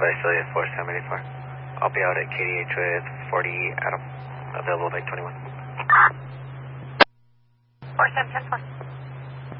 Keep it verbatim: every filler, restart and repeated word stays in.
Visalia four seventy-four. I'll be out at K D H with forty Adam. Available by twenty-one. four seven ten four.